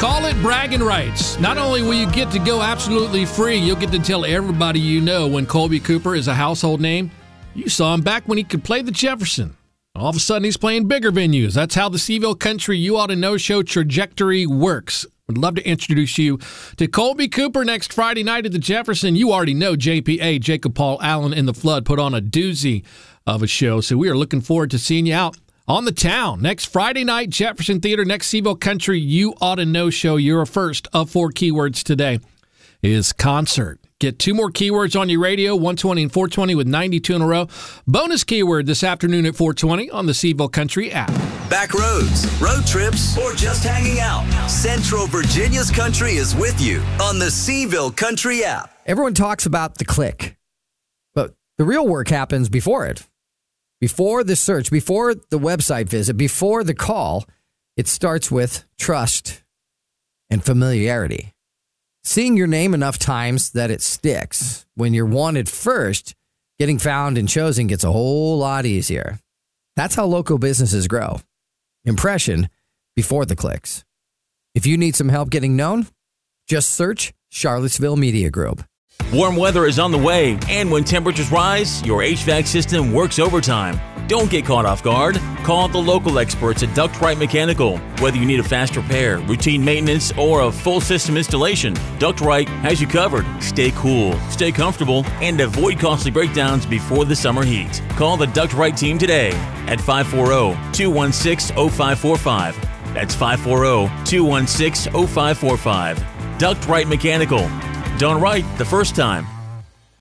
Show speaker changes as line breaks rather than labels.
Call it bragging rights. Not only will you get to go absolutely free, you'll get to tell everybody you know when Colby Cooper is a household name. You saw him back when he could play the Jefferson. All of a sudden, he's playing bigger venues. That's how the Seville Country You Ought to Know show trajectory works. Would love to introduce you to Colby Cooper next Friday night at the Jefferson. You already know JPA, Jacob Paul Allen and the Flood put on a doozy of a show. So we are looking forward to seeing you out on the town next Friday night, Jefferson Theater, next Seville Country You Ought to Know show. Your first of 4 keywords today is concert. Get 2 more keywords on your radio, 120 and 420 with 92 in a row. Bonus keyword this afternoon at 420 on the Seville Country app.
Back roads, road trips, or just hanging out, Central Virginia's country is with you on the Seville Country app.
Everyone talks about the click, but the real work happens before it. Before the search, before the website visit, before the call, it starts with trust and familiarity. Seeing your name enough times that it sticks. When you're wanted first, getting found and chosen gets a whole lot easier. That's how local businesses grow. Impression before the clicks. If you need some help getting known, just search Charlottesville Media Group.
Warm weather is on the way, and when temperatures rise, your HVAC system works overtime. Don't get caught off guard. Call the local experts at Duct Right Mechanical. Whether you need a fast repair, routine maintenance, or a full system installation, Duct Right has you covered. Stay cool, stay comfortable, and avoid costly breakdowns before the summer heat. Call the Duct Right team today at 540-216-0545. That's 540-216-0545. Duct Right Mechanical. Done right the first time.